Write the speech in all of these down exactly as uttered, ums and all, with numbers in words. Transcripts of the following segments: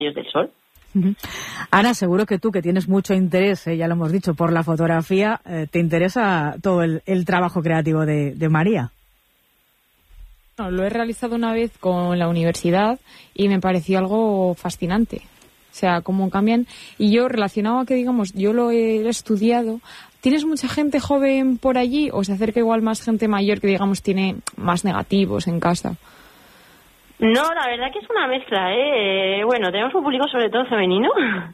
del sol. Ana, seguro que tú, que tienes mucho interés, eh, ya lo hemos dicho, por la fotografía, eh, te interesa todo el, el trabajo creativo de, de María. No, lo he realizado una vez con la universidad y me pareció algo fascinante. O sea, cómo cambian. Y yo, relacionado a que, digamos, yo lo he estudiado, ¿tienes mucha gente joven por allí o se acerca igual más gente mayor que, digamos, tiene más negativos en casa? No, la verdad que es una mezcla, ¿eh? Bueno, tenemos un público sobre todo femenino,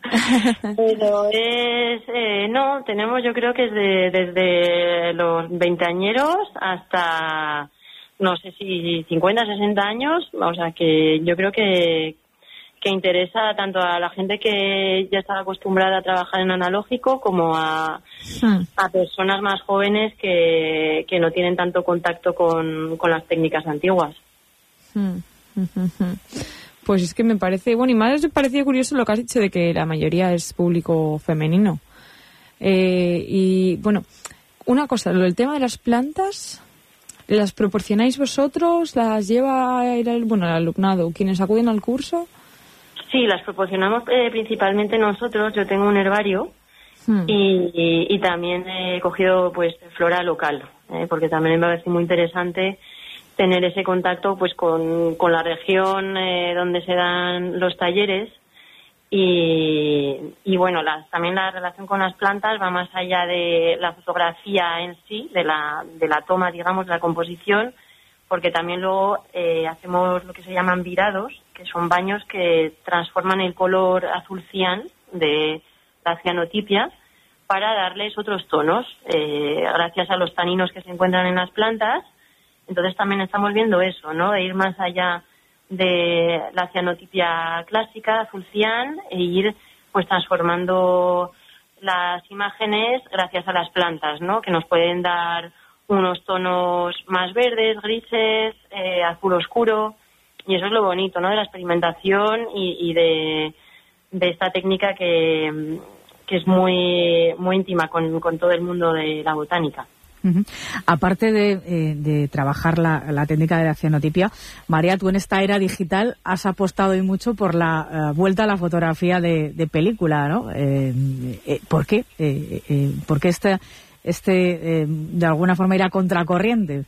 pero es, eh, no, tenemos yo creo que es de, desde los veinteañeros hasta, no sé si cincuenta, sesenta años, o sea que yo creo que, que interesa tanto a la gente que ya está acostumbrada a trabajar en analógico como a, hmm. a personas más jóvenes que, que no tienen tanto contacto con, con las técnicas antiguas. Hmm. Pues es que me parece, bueno, y más me parecía curioso lo que has dicho de que la mayoría es público femenino. Eh, y bueno, una cosa, lo del tema de las plantas, ¿las proporcionáis vosotros? ¿Las lleva el, bueno, el alumnado, quienes acuden al curso? Sí, las proporcionamos eh, principalmente nosotros. Yo tengo un herbario hmm. y, y, y también he cogido pues flora local, eh, porque también me parece muy interesante tener ese contacto pues con, con la región eh, donde se dan los talleres y, y bueno, las, también la relación con las plantas va más allá de la fotografía en sí, de la, de la toma, digamos, de la composición, porque también luego eh, hacemos lo que se llaman virados, que son baños que transforman el color azul cian de la cianotipia para darles otros tonos, eh, gracias a los taninos que se encuentran en las plantas. Entonces también estamos viendo eso, ¿no? De ir más allá de la cianotipia clásica, azul cian, e ir pues transformando las imágenes gracias a las plantas, ¿no? Que nos pueden dar unos tonos más verdes, grises, eh, azul oscuro, y eso es lo bonito, ¿no? De la experimentación y, y de, de esta técnica que, que es muy, muy íntima con, con todo el mundo de la botánica. Uh-huh. Aparte de, eh, de trabajar la, la técnica de la cianotipia, María, tú en esta era digital has apostado y mucho por la uh, vuelta a la fotografía de, de película, ¿no? Eh, eh, ¿Por qué? Eh, eh, ¿Por qué este, este eh, de alguna forma ir a contracorriente?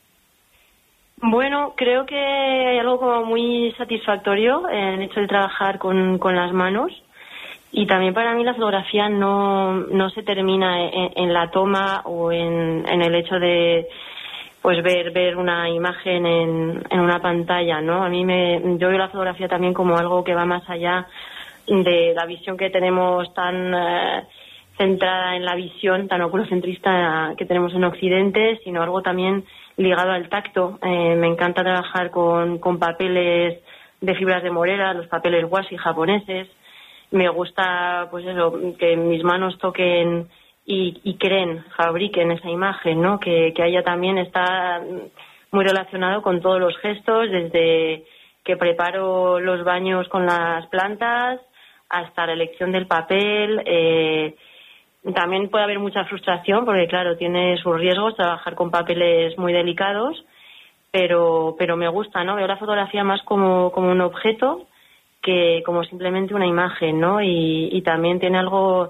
Bueno, creo que hay algo como muy satisfactorio en el hecho de trabajar con, con las manos. Y también para mí la fotografía no, no se termina en, en la toma o en, en el hecho de pues ver ver una imagen en, en una pantalla, ¿no? A mí me yo veo la fotografía también como algo que va más allá de la visión que tenemos tan eh, centrada en la visión tan oculocentrista que tenemos en Occidente, sino algo también ligado al tacto. Eh, me encanta trabajar con, con papeles de fibras de morera, los papeles washi japoneses. Me gusta, pues eso, que mis manos toquen y, y creen, fabriquen esa imagen, ¿no? Que, que haya también está muy relacionado con todos los gestos, desde que preparo los baños con las plantas hasta la elección del papel. Eh, también puede haber mucha frustración porque, claro, tiene sus riesgos trabajar con papeles muy delicados, pero, pero me gusta, ¿no? Veo la fotografía más como, como un objeto que como simplemente una imagen, ¿no? Y, y también tiene algo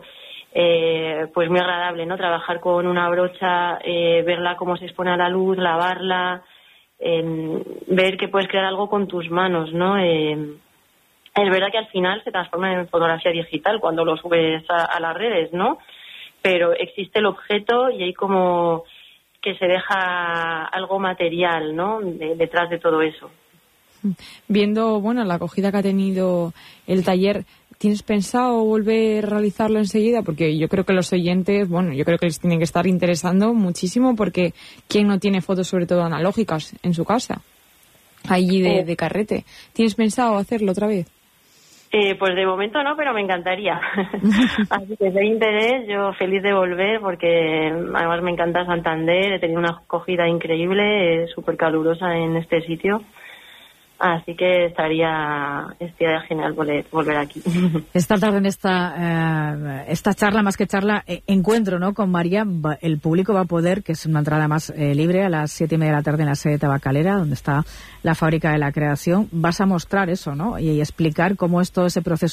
eh, pues muy agradable, ¿no? Trabajar con una brocha, eh, verla cómo se expone a la luz, lavarla, eh, ver que puedes crear algo con tus manos, ¿no? Eh, es verdad que al final se transforma en fotografía digital cuando lo subes a, a las redes, ¿no? Pero existe el objeto y hay como que se deja algo material, ¿no? De, detrás de todo eso. Viendo, bueno, la acogida que ha tenido el taller, ¿tienes pensado volver a realizarlo enseguida? Porque yo creo que los oyentes, bueno, yo creo que les tienen que estar interesando muchísimo porque ¿quién no tiene fotos, sobre todo analógicas, en su casa? Allí de, de carrete. ¿Tienes pensado hacerlo otra vez? Eh, pues de momento no, pero me encantaría. Así que si hay interés, yo feliz de volver porque además me encanta Santander, he tenido una acogida increíble, súper calurosa en este sitio. Así que estaría, estaría genial volver, volver aquí. Esta tarde en esta eh, esta charla, más que charla, eh, encuentro, ¿no?, con María, va, el público va a poder, que es una entrada más eh, libre, a las siete y media de la tarde en la sede tabacalera, donde está la fábrica de la creación. Vas a mostrar eso, ¿no?, y, y explicar cómo es todo ese proceso